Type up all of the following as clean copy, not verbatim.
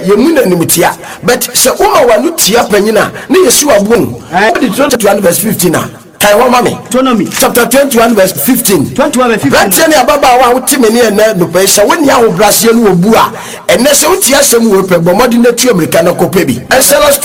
yemuna nimutia but se uma wanu tia panyina na yesu abom 21 verse 15 Deuteronomy chapter 21 verse 15 Brantene ababa wa wotimeni ena no pesha woni ahobrase no obu a ene se wotia asem wo pe bomodi na tu America na kopebi Exodus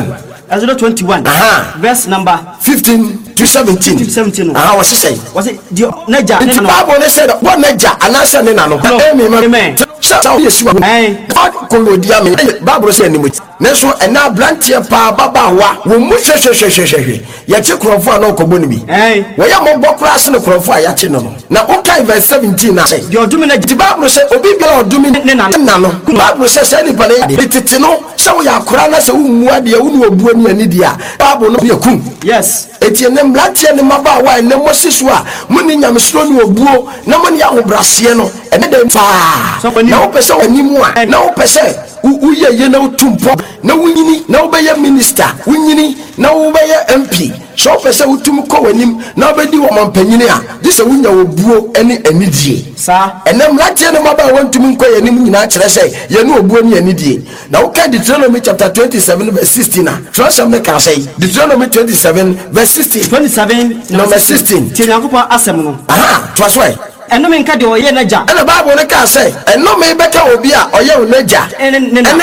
21 verse number 15 to 17 was say the naja the Bible said what naja anasa ne na no amen shout yesu God komodia me Bible say nimu neso ena blantie pa baba wa wo mu hwehwehwehwehwe ya che krofo na okoboni bi wo ya mo bokura ase ne krofo ya che no na okay verse 17 na say the odumi na the Bible say obi bi odumi ne na no Bible say ni pale tete no say wo ya kura na say wo mu ade wo no obuo ni ani dia Bible no be kum yes etienne mlatie ne maba wa ene mosiso a muni nyamesro ni obuo na muni ahobrase no ene dem fa na wo pese animu a na wo pese uye ye na utumpo na wunyini na ubeye minister wunyini na ubeye MP so pese utum ko wanim na obedi wo mampanyini a dise wunya obuo ene anidie sa enem latie ne maba wantum ko yanim nyina kire sei ye ne obuo ne anidie na wo ka Deuteronomy chapter 27 verse 16 na trust me ka sei Deuteronomy 27 verse 16 number 16 tie Yakobon asem no trust why eno me nka de oye naja ene Bible ne ka sei eno me beka obi a oye onaja ene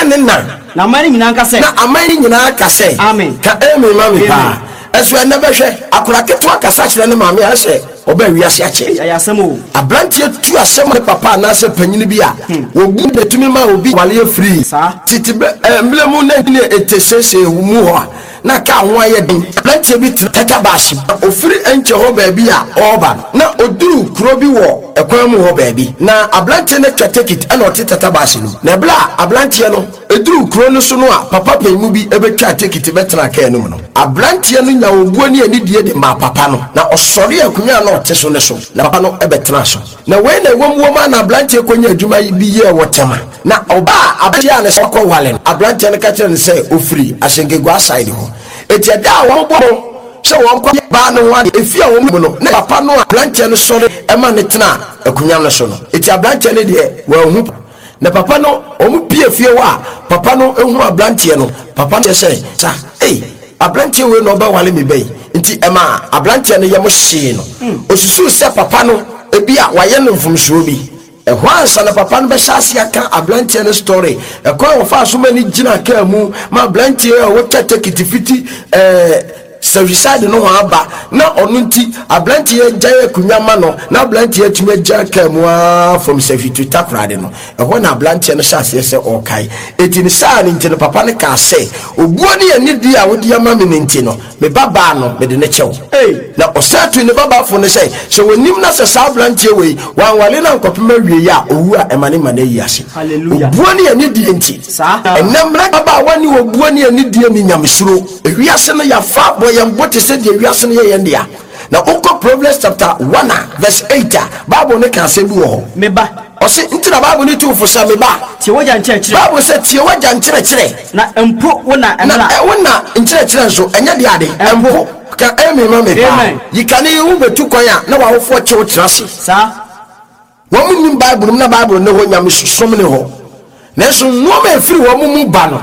na amani nyina nka sei na amani nyina ka sei amen ka amen mami pa esu ene behwe akura keto akasa kire ne mami a se oba wiase ache ya asem o abrantie tu asem ne papa na se panyini bi a obi betumi ma obi wale free titi emblemu na ni etesese mu ho na ka ho aye din abrantie bi tata bashi ofiri enche ho ba bi a oba na oduru kuro bi wo ekwan mu ho ba bi na abrantie ne take it ana otata bashi no na bla abrantie no eduru kuro no so no a papa panyimu bi ebetwa take it betena ka enu no abrantie no nya obuo ni anidie de ma papa no na osori akunya no teso ne so na papa no ebetena so na we na wom na abrantie konya adwuma bi ye wotema na oba abia ne so ko wale abrantie ne ka kire ne say ofiri asengegwa side ho etiada won bo so won ko ba no wa efia won mu no na papa no abrantie ne sori ema ne tena akunya ne so no eti abrantie ne de wa hu na papa no omu pie fie wa papa no ehu abrantie no papa no say sa abrantie we no ba wale me bai nti ema abrantie no ye mo hye no osusu se papa no ebi a waye no mfumsuro bi ehwansa na papa no be hyase aka abrantie no story ekwan wo fa so mani gina ka mu ma abrantie wo tete kitifiti service no aba na onu nti abrantie jaye kunyama no na abrantie atuma gya ka mu from service takrade no ehwo na abrantie no hyase se okai etini saa ni nti no papa no ka se obuo ne ani di a wodi ama me nti no me baba no me de ne kyew na osatu ne baba fo ne se wonim na se saa abrantie we wanwale na nkopema wie ya owu a emane mane yi ase hallelujah obuo ne ani di nti saa enemra baba wani obuo ne ani di mi nyamsuro ewiase no ya fa yambote said the wiase no ye ndia na oko Proverbs chapter 1 verse 8 Bible ne kan se bi wo meba o se ntina Bible ne tu fosa meba tie waja nkyerɛkyerɛ Bible se tie waja nkyerɛkyerɛ na empo wona emra wona nkyerɛkyerɛ so enya de ade empo ka emi ma meba yikane wu betu kwan a na wa wofo kyew trase sa wo munnim Bible na Bible ne ho nyam som ne ho na so no ma efiri wo mu ba no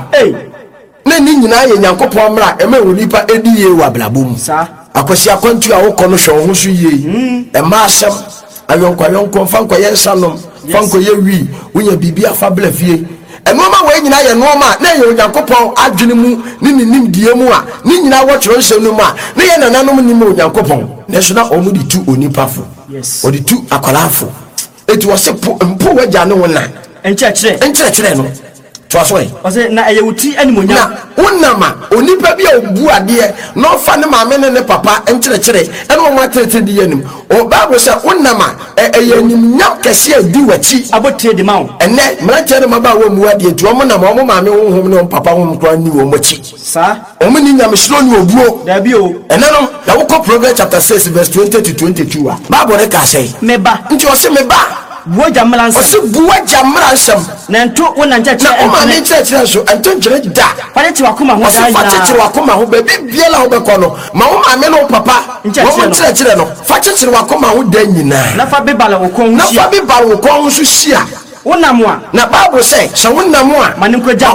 na ni nyina ye Nyankopɔn mra ema wonipa edi ye wa blabom sa akwasi akwantu a wokɔ no hwɛ ho so ye ema asɛm ayɔnkɔ fanko ye nsanom fanko ye wi wonya bibia fa bla fie enoma we nyina ye noma na ye Nyankopɔn adwene mu ni nim die mu a ni nyina wotro nsɛm no mu a na ye nananom nim Nyankopɔn na so na omu di tu onipa fo odi tu akwalafo eti wo se mpo wagya ne wona enkyerɛkyerɛ no twasoi ose na ayewuti animonya na wonama onipa bi a obu ade no fa ne maame ne papa enkyerɛkyerɛ ene wo matrete di yanim o Bible say wonama eyanimnya kase adi wachi abotre de mawo ene mranche ne maba wo mu ade nti wo na ma wo maame wo hom ne papa hom kra ni wo machi sa o mu ni nyamsiro ni obuo da bi o ene no na wo ko Proverbs chapter 6 verse 20 to 22 a Bible ne ka say meba nti o se meba buwaja mlansam osi buwaja mlansam na nto wona nkyerɛkyerɛ o ma ne nkyerɛkyerɛ so nto nkyerɛ da fate wakoma ho da ya fate wakoma ho be biela ho be kɔ no ma wo maame no papa wo nkyerɛkyerɛ no fate wakoma ho da nyina na fa bibala wo kon ho sia na fa bibala wo kon ho so sia wonam a na Bible say sɛ wonam a ma ne nkɔgya